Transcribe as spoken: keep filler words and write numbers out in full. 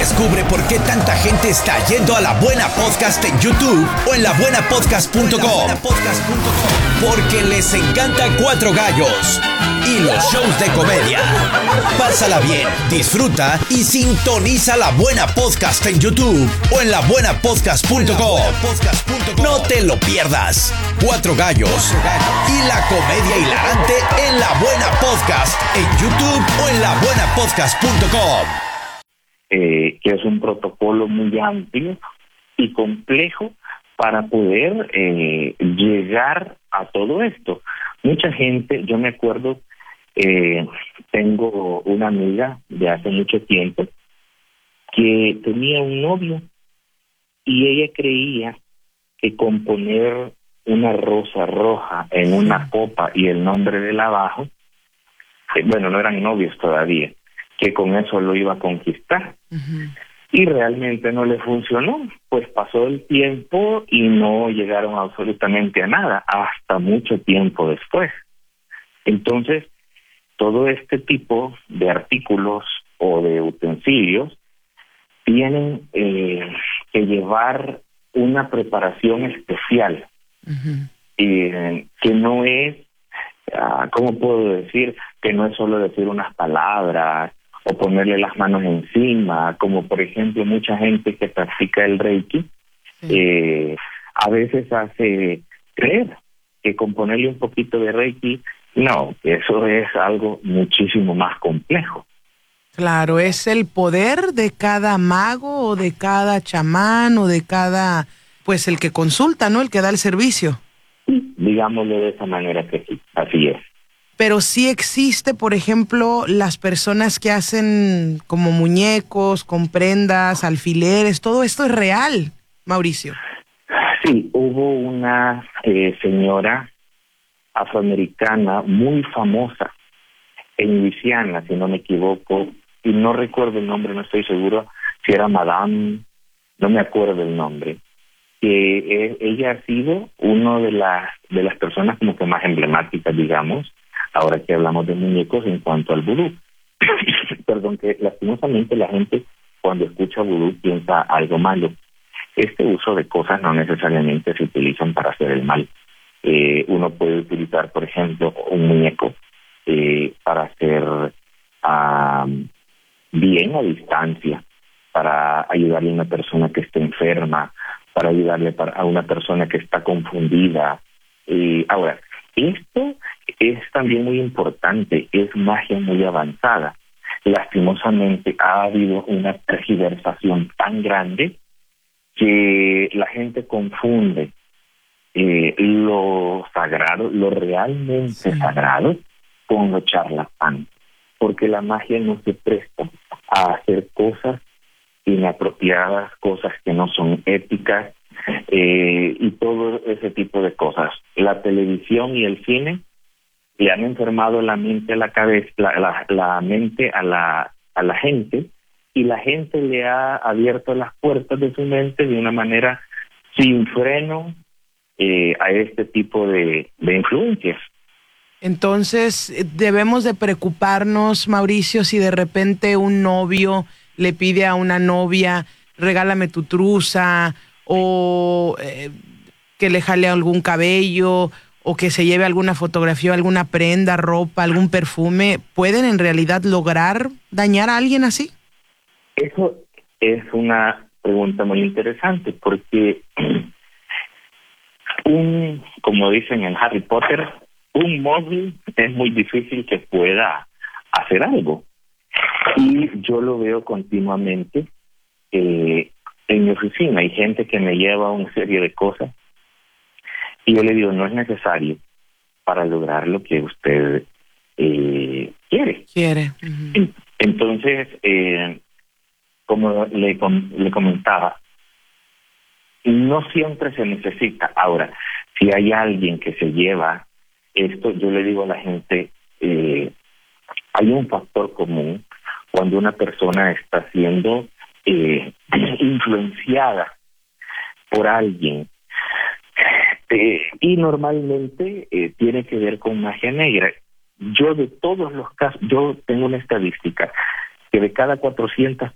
Descubre por qué tanta gente está yendo a La Buena Podcast en YouTube o en la buena podcast punto com. Porque les encanta Cuatro Gallos y los shows de comedia. Pásala bien, disfruta y sintoniza La Buena Podcast en YouTube o en la buena podcast punto com. No te lo pierdas. Cuatro Gallos y la comedia hilarante en La Buena Podcast en YouTube o en la buena podcast punto com. Eh, que es un protocolo muy amplio y complejo para poder eh, llegar a todo esto. Mucha gente, yo me acuerdo, eh, tengo una amiga de hace mucho tiempo que tenía un novio y ella creía que con poner una rosa roja en una copa y el nombre de él abajo, eh, bueno, no eran novios todavía, que con eso lo iba a conquistar. Uh-huh. Y realmente no le funcionó, pues pasó el tiempo y no llegaron absolutamente a nada, hasta mucho tiempo después. Entonces, todo este tipo de artículos o de utensilios tienen eh, que llevar una preparación especial, uh-huh. eh, que no es, uh, ¿cómo puedo decir? Que no es solo decir unas palabras o ponerle las manos encima, como por ejemplo mucha gente que practica el Reiki, sí. eh, a veces hace creer que con ponerle un poquito de Reiki, no, eso es algo muchísimo más complejo. Claro, es el poder de cada mago o de cada chamán o de cada, pues el que consulta, ¿no? El que da el servicio. Sí, digámoslo de esa manera que sí, así es. Pero sí existe, por ejemplo, las personas que hacen como muñecos, con prendas, alfileres, todo esto es real, Mauricio. Sí, hubo una eh, señora afroamericana muy famosa en Luisiana, si no me equivoco, y no recuerdo el nombre, no estoy seguro si era Madame, no me acuerdo el nombre, que eh, ella ha sido una de las, de las personas como que más emblemáticas, digamos, ahora que hablamos de muñecos en cuanto al vudú. Perdón, que lastimosamente la gente cuando escucha vudú piensa algo malo. Este uso de cosas no necesariamente se utilizan para hacer el mal. Eh, uno puede utilizar, por ejemplo, un muñeco eh, para hacer uh, bien a distancia, para ayudarle a una persona que esté enferma, para ayudarle a una persona que está confundida. Eh, ahora, esto es también muy importante, es magia muy avanzada. Lastimosamente ha habido una tergiversación tan grande que la gente confunde eh, lo sagrado, lo realmente sí. sagrado, con lo charlatán, porque la magia no se presta a hacer cosas inapropiadas, cosas que no son éticas, eh, y todo ese tipo de cosas. La televisión y el cine le han enfermado la mente a la cabeza, la, la, la mente a la a la gente, y la gente le ha abierto las puertas de su mente de una manera sin freno eh, a este tipo de, de influencias. Entonces, debemos de preocuparnos, Mauricio, si de repente un novio le pide a una novia, regálame tu truza, o eh, que le jale algún cabello, o que se lleve alguna fotografía, alguna prenda, ropa, algún perfume, ¿pueden en realidad lograr dañar a alguien así? Eso es una pregunta muy interesante, porque un, como dicen en Harry Potter, un móvil es muy difícil que pueda hacer algo. Y yo lo veo continuamente eh, en mi oficina. Hay gente que me lleva una serie de cosas y yo le digo, no es necesario para lograr lo que usted eh, quiere. Quiere. Uh-huh. Entonces, eh, como le, com- le comentaba, no siempre se necesita. Ahora, si hay alguien que se lleva esto, yo le digo a la gente, eh, hay un factor común cuando una persona está siendo eh, influenciada por alguien, eh, y normalmente eh, tiene que ver con magia negra. Yo de todos los casos, yo tengo una estadística que de cada cuatrocientas